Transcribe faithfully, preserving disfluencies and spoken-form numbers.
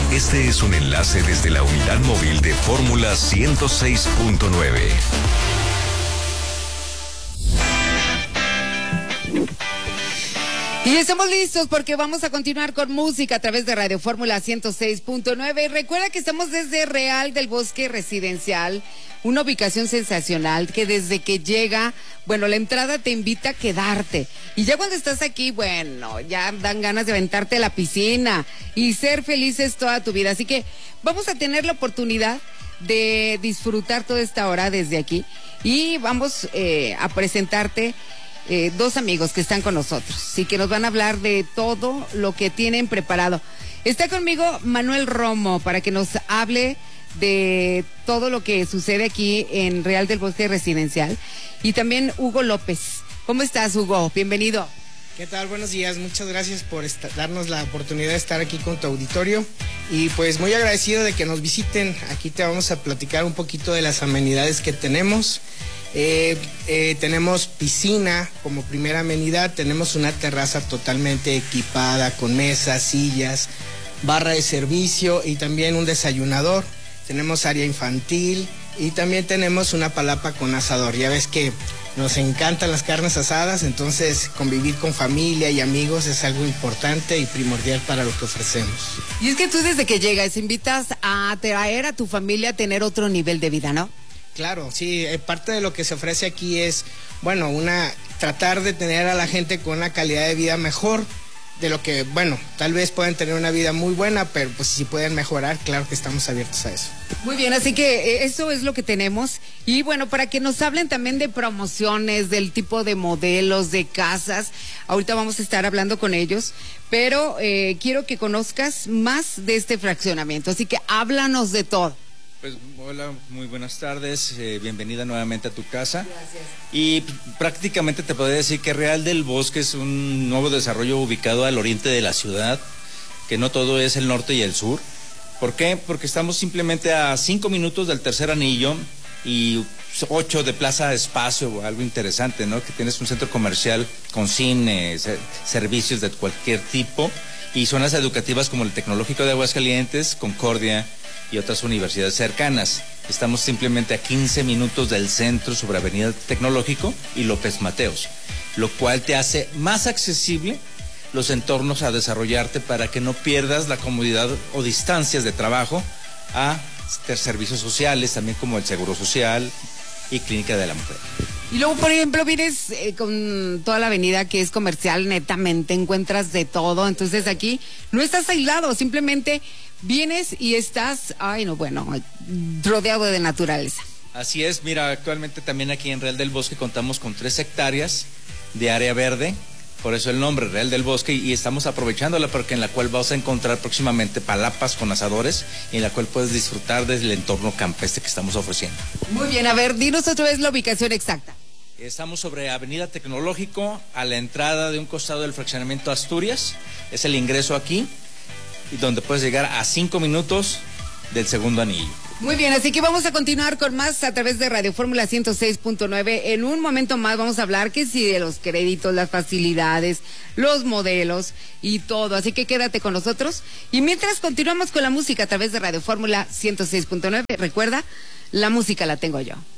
Este es un enlace desde la unidad móvil de Fórmula ciento seis punto nueve. Y estamos listos porque vamos a continuar con música a través de Radio Fórmula ciento seis punto nueve. Recuerda que estamos desde Real del Bosque Residencial, una ubicación sensacional que desde que llega, bueno, la entrada te invita a quedarte. Y ya cuando estás aquí, bueno, ya dan ganas de aventarte a la piscina y ser felices toda tu vida. Así que vamos a tener la oportunidad de disfrutar toda esta hora desde aquí y vamos eh, a presentarte Eh, dos amigos que están con nosotros y que nos van a hablar de todo lo que tienen preparado. Está conmigo Manuel Romo para que nos hable de todo lo que sucede aquí en Real del Bosque Residencial, y también Hugo López. ¿Cómo estás, Hugo? Bienvenido. ¿Qué tal? Buenos días, muchas gracias por esta, darnos la oportunidad de estar aquí con tu auditorio, y pues muy agradecido de que nos visiten. Aquí te vamos a platicar un poquito de las amenidades que tenemos. Eh, eh, tenemos piscina como primera amenidad, tenemos una terraza totalmente equipada con mesas, sillas, barra de servicio y también un desayunador. Tenemos área infantil y también tenemos una palapa con asador. Ya ves que nos encantan las carnes asadas, entonces convivir con familia y amigos es algo importante y primordial para lo que ofrecemos. Y es que tú desde que llegas invitas a traer a tu familia a tener otro nivel de vida, ¿no? Claro, sí, eh, parte de lo que se ofrece aquí es, bueno, una tratar de tener a la gente con una calidad de vida mejor de lo que, bueno, tal vez pueden tener una vida muy buena, pero pues si pueden mejorar, claro que estamos abiertos a eso. Muy bien, así que eh, eso es lo que tenemos. Y bueno, para que nos hablen también de promociones, del tipo de modelos, de casas, ahorita vamos a estar hablando con ellos, pero eh, quiero que conozcas más de este fraccionamiento, así que háblanos de todo. Pues hola, muy buenas tardes, eh, bienvenida nuevamente a tu casa. Gracias. Y prácticamente te podría decir que Real del Bosque es un nuevo desarrollo ubicado al oriente de la ciudad, que no todo es el norte y el sur. ¿Por qué? Porque estamos simplemente a cinco minutos del tercer anillo y ocho de Plaza Espacio, algo interesante, ¿no? Que tienes un centro comercial con cine, servicios de cualquier tipo, y zonas educativas como el Tecnológico de Aguascalientes, Concordia y otras universidades cercanas. Estamos simplemente a quince minutos del centro sobre Avenida Tecnológico y López Mateos, lo cual te hace más accesible los entornos a desarrollarte para que no pierdas la comodidad o distancias de trabajo a servicios sociales, también como el Seguro Social y Clínica de la Mujer. Y luego, por ejemplo, vienes eh, con toda la avenida que es comercial, netamente, encuentras de todo. Entonces aquí no estás aislado, simplemente vienes y estás, ay no, bueno, rodeado de naturaleza. Así es, mira, actualmente también aquí en Real del Bosque contamos con tres hectáreas de área verde, por eso el nombre, Real del Bosque, y estamos aprovechándola porque en la cual vas a encontrar próximamente palapas con asadores, y en la cual puedes disfrutar del entorno campestre que estamos ofreciendo. Muy bien, a ver, dinos otra vez la ubicación exacta. Estamos sobre Avenida Tecnológico, a la entrada de un costado del fraccionamiento Asturias, es el ingreso aquí, y donde puedes llegar a cinco minutos del segundo anillo. Muy bien, así que vamos a continuar con más a través de Radio Fórmula ciento seis punto nueve. En un momento más vamos a hablar que sí de los créditos, las facilidades, los modelos y todo. Así que quédate con nosotros. Y mientras continuamos con la música a través de Radio Fórmula ciento seis punto nueve, recuerda, la música la tengo yo.